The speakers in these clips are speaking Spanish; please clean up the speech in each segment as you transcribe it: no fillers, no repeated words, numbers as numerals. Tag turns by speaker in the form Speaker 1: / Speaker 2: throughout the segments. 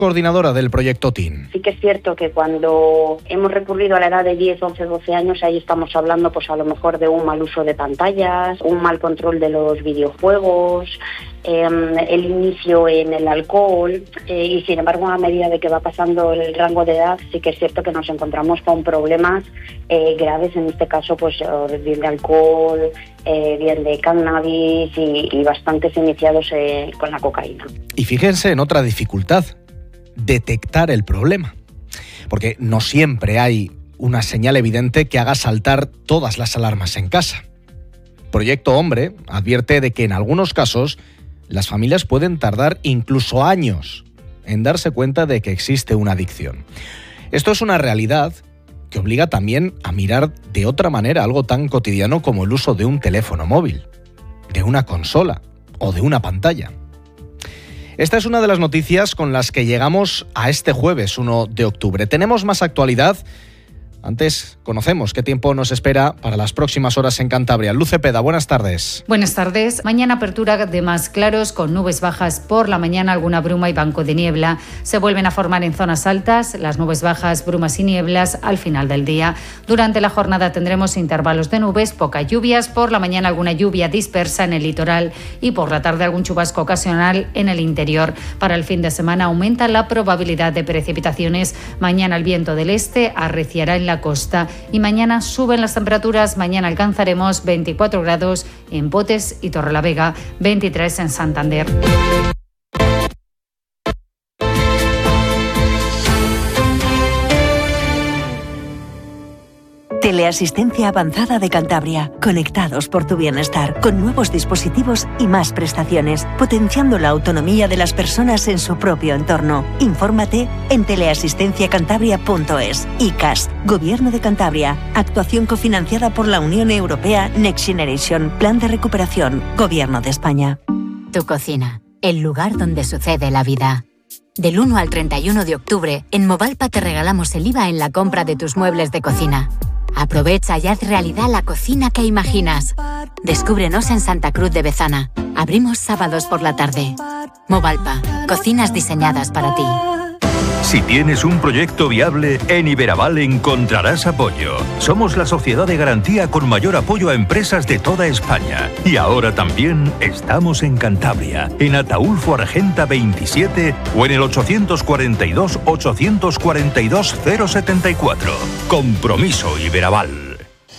Speaker 1: coordinadora del proyecto TEEN.
Speaker 2: Sí que es cierto que cuando hemos recurrido a la edad de 10, 11, 12 años, ahí estamos hablando pues a lo mejor de un mal uso de pantallas, un mal control de los videojuegos, el inicio en el alcohol, y sin embargo a medida de que va pasando el rango de edad sí que es cierto que nos encontramos con problemas graves, en este caso pues bien de alcohol, bien de cannabis y bastantes iniciados con la cocaína.
Speaker 1: Y fíjense en otra dificultad: detectar el problema, porque no siempre hay una señal evidente que haga saltar todas las alarmas en casa. Proyecto Hombre advierte de que en algunos casos las familias pueden tardar incluso años en darse cuenta de que existe una adicción. Esto es una realidad que obliga también a mirar de otra manera algo tan cotidiano como el uso de un teléfono móvil, de una consola o de una pantalla. Esta es una de las noticias con las que llegamos a este jueves 1 de octubre. Tenemos más actualidad. Antes conocemos qué tiempo nos espera para las próximas horas en Cantabria. Luz Cepeda, buenas tardes.
Speaker 3: Buenas tardes. Mañana apertura de más claros con nubes bajas por la mañana, alguna bruma y banco de niebla. Se vuelven a formar en zonas altas las nubes bajas, brumas y nieblas al final del día. Durante la jornada tendremos intervalos de nubes, pocas lluvias. Por la mañana alguna lluvia dispersa en el litoral y por la tarde algún chubasco ocasional en el interior. Para el fin de semana aumenta la probabilidad de precipitaciones. Mañana el viento del este arreciará en la costa y mañana suben las temperaturas. Mañana alcanzaremos 24 grados en Potes y Torrelavega, 23 en Santander.
Speaker 4: Teleasistencia Avanzada de Cantabria. Conectados por tu bienestar, con nuevos dispositivos y más prestaciones, potenciando la autonomía de las personas en su propio entorno. Infórmate en teleasistenciacantabria.es. ICAS, Gobierno de Cantabria. Actuación cofinanciada por la Unión Europea Next Generation. Plan de recuperación. Gobierno de España.
Speaker 5: Tu cocina, el lugar donde sucede la vida. Del 1 al 31 de octubre, en Movalpa te regalamos el IVA en la compra de tus muebles de cocina. Aprovecha y haz realidad la cocina que imaginas. Descúbrenos en Santa Cruz de Bezana. Abrimos sábados por la tarde. Movalpa, cocinas diseñadas para ti.
Speaker 6: Si tienes un proyecto viable, en Iberaval encontrarás apoyo. Somos la sociedad de garantía con mayor apoyo a empresas de toda España. Y ahora también estamos en Cantabria, en Ataulfo Argenta 27 o en el 842-842-074. Compromiso Iberaval.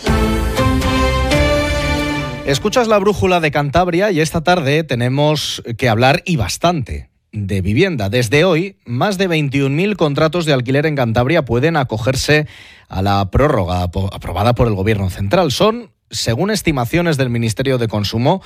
Speaker 1: Escuchas la brújula de Cantabria y esta tarde tenemos que hablar y bastante de vivienda. Desde hoy, más de 21.000 contratos de alquiler en Cantabria pueden acogerse a la prórroga aprobada por el Gobierno central. Son, según estimaciones del Ministerio de Consumo,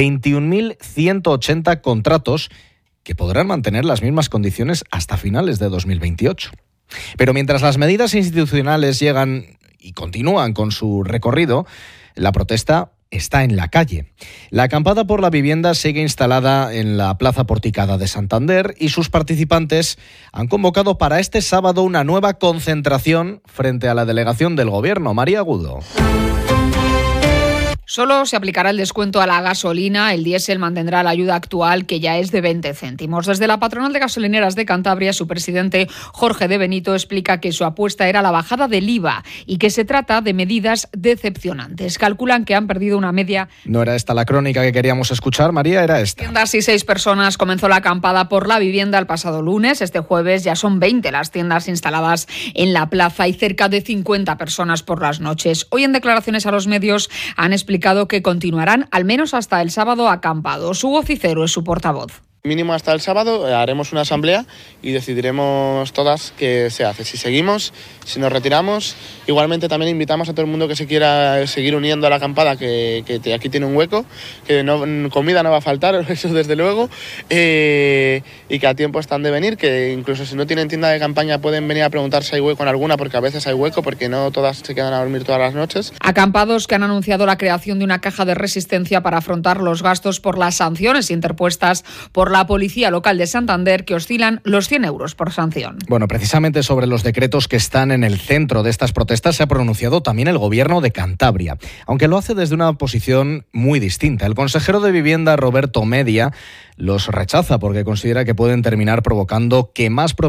Speaker 1: 21.180 contratos que podrán mantener las mismas condiciones hasta finales de 2028. Pero mientras las medidas institucionales llegan y continúan con su recorrido, la protesta está en la calle. La acampada por la vivienda sigue instalada en la Plaza Porticada de Santander y sus participantes han convocado para este sábado una nueva concentración frente a la delegación del Gobierno. María Agudo.
Speaker 7: Solo se aplicará el descuento a la gasolina, el diésel mantendrá la ayuda actual, que ya es de 20 céntimos. Desde la Patronal de Gasolineras de Cantabria, su presidente Jorge de Benito explica que su apuesta era la bajada del IVA y que se trata de medidas decepcionantes. Calculan que han perdido una media...
Speaker 1: No era esta la crónica que queríamos escuchar, María, era esta.
Speaker 7: Tiendas y 6 personas. Comenzó la acampada por la vivienda el pasado lunes. Este jueves ya son 20 las tiendas instaladas en la plaza y cerca de 50 personas por las noches. Hoy en declaraciones a los medios han explicado que continuarán al menos hasta el sábado acampados. Hugo Cicero es su portavoz.
Speaker 8: Mínimo hasta el sábado haremos una asamblea y decidiremos todas qué se hace. Si seguimos, si nos retiramos. Igualmente también invitamos a todo el mundo que se quiera seguir uniendo a la acampada, que aquí tiene un hueco, que comida no va a faltar, eso desde luego, y que a tiempo están de venir, que incluso si no tienen tienda de campaña pueden venir a preguntar si hay hueco en alguna, porque a veces hay hueco, porque no todas se quedan a dormir todas las noches.
Speaker 7: Acampados que han anunciado la creación de una caja de resistencia para afrontar los gastos por las sanciones interpuestas por la Policía Local de Santander, que oscilan los 100 euros por sanción.
Speaker 1: Bueno, precisamente sobre los decretos que están en el centro de estas protestas se ha pronunciado también el Gobierno de Cantabria, aunque lo hace desde una posición muy distinta. El consejero de Vivienda, Roberto Media, los rechaza porque considera que pueden terminar provocando que más